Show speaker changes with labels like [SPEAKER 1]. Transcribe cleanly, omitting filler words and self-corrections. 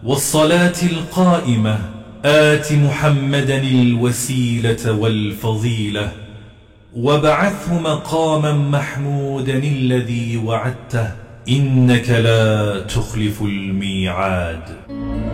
[SPEAKER 1] والصلاة القائمة آت محمدا الوسيلة والفضيلة وابعثه مقاما محمودا الذي وعدته إنك لا تخلف الميعاد.